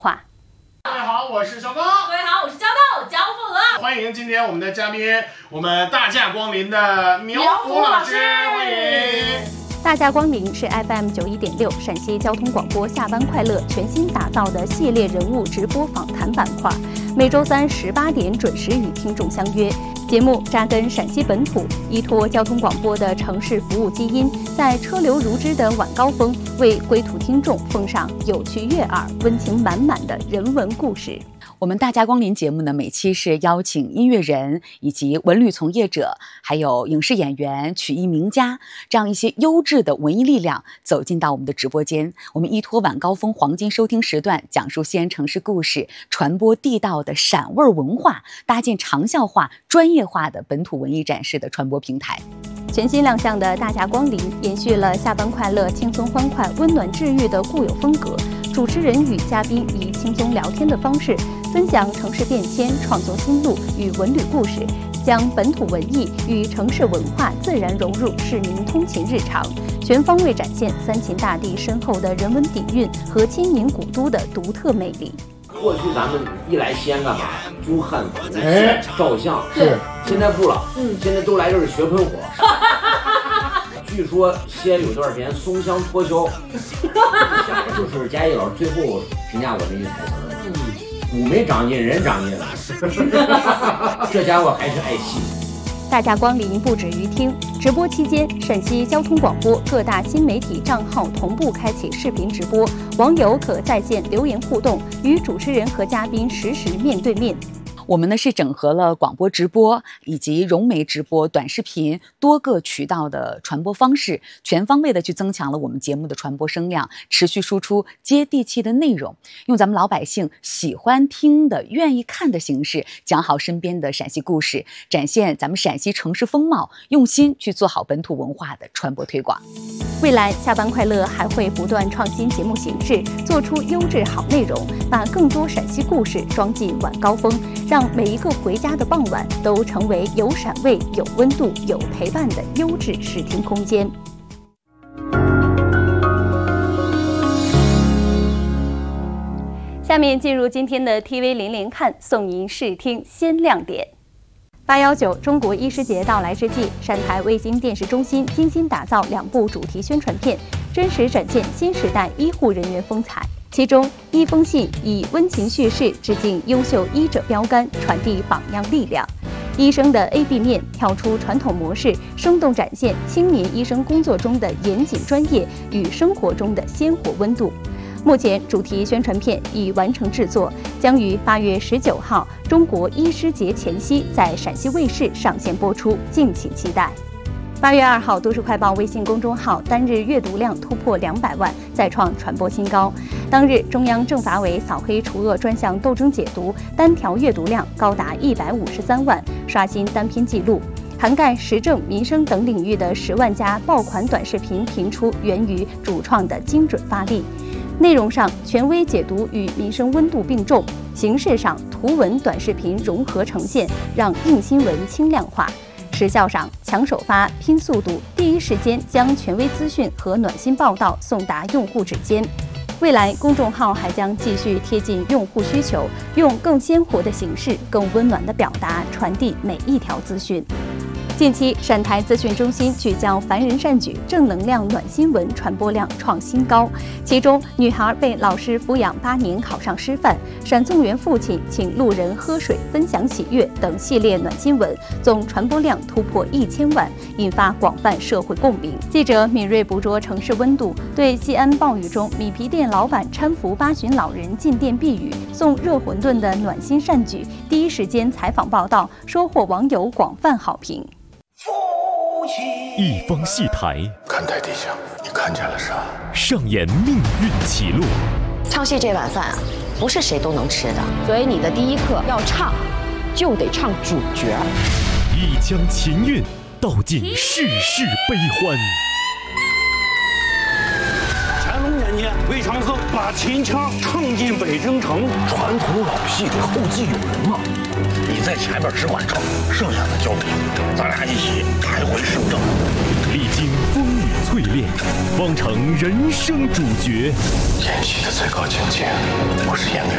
话。 各位好，我是小高。 各位好，我是焦豆焦凤娥。 欢迎今天我们的嘉宾，我们大驾光临的苗福老师，欢迎。 大驾光临是 FM 91.6陕西交通广播下班快乐全新打造的系列人物直播访谈板块，每周三18点准时与听众相约。节目扎根陕西本土，依托交通广播的城市服务基因，在车流如织的晚高峰，为归途听众奉上有趣悦耳、温情满满的人文故事。 我们大驾光临节目呢，每期是邀请音乐人以及文旅从业者，还有影视演员、曲艺名家这样一些优质的文艺力量走进到我们的直播间。我们依托晚高峰黄金收听时段，讲述西安城市故事，传播地道的陕味文化，搭建长效化、专业化的本土文艺展示的传播平台。 全新亮相的大驾光临延续了下班快乐、轻松欢快、温暖治愈的固有风格。主持人与嘉宾以轻松聊天的方式，分享城市变迁、创作心路与文旅故事，将本土文艺与城市文化自然融入市民通勤日常，全方位展现三秦大地深厚的人文底蕴和亲民古都的独特魅力。 过去咱们一来西安干嘛？租汉服、照相， 是。 现在不了，现在都来这儿学喷火。据说西安有段时间松香脱销，就是嘉义老师最后评价我那一台词：武没长进，人长进了。这家伙还是爱戏。 大驾光临不止于听，直播期间，陕西交通广播各大新媒体账号同步开启视频直播，网友可在线留言互动，与主持人和嘉宾实时面对面。 我们呢是整合了广播直播以及融媒直播、短视频多个渠道的传播方式，全方位的去增强了我们节目的传播声量，持续输出接地气的内容，用咱们老百姓喜欢听的、愿意看的形式，讲好身边的陕西故事，展现咱们陕西城市风貌，用心去做好本土文化的传播推广。 未来下班快乐还会不断创新节目形式，做出优质好内容，把更多陕西故事装进晚高峰，让每一个回家的傍晚都成为有陕味、有温度、有陪伴的优质视听空间。下面进入今天的 TV 连连看，送您视听鲜亮点。819中国医师节到来之际，陕台卫星电视中心精心打造2部主题宣传片，真实展现新时代医护人员风采。其中，一封信以温情叙事致敬优秀医者标杆，传递榜样力量。医生的 A、B 面跳出传统模式，生动展现青年医生工作中的严谨专业与生活中的鲜活温度。目前，主题宣传片已完成制作，将于8月19号中国医师节前夕在陕西卫视上线播出，敬请期待。8月2号，都市快报微信公众号单日阅读量突破200万，再创传播新高。当日，中央政法委扫黑除恶专项斗争解读单条阅读量高达153万，刷新单篇纪录。涵盖时政、民生等领域的10万加爆款短视频频出，源于主创的精准发力。内容上，权威解读与民生温度并重；形式上，图文短视频融合呈现，让硬新闻轻量化。时效上，抢首发、拼速度，第一时间将权威资讯和暖心报道送达用户指尖。未来，公众号还将继续贴近用户需求，用更鲜活的形式、更温暖的表达传递每一条资讯。近期，陕台资讯中心聚焦凡人善举、正能量暖新闻传播量创新高。其中，女孩被老师抚养8年考上师范，闪送员父亲请路人喝水分享喜悦等系列暖新闻，总传播量突破1000万，引发广泛社会共鸣。记者敏锐捕捉城市温度，对西安暴雨中米皮店老板搀扶8旬老人进店避雨、送热馄饨的暖心善举，第一时间采访报道，收获网友广泛好评。 一方戏台， 看台底下，你看见了啥？ 上演命运起落。 唱戏这碗饭啊，不是谁都能吃的，所以你的第一课要唱，就得唱主角。 一腔情韵，道尽世事悲欢。 乾隆年间，魏长寿把秦腔唱进北京城。 传统老戏得后继有人嘛，你在前面只管唱，剩下的交给你，咱俩一起抬回圣正。 历经风雨淬炼，方成人生主角。 演戏的最高境界，不是演给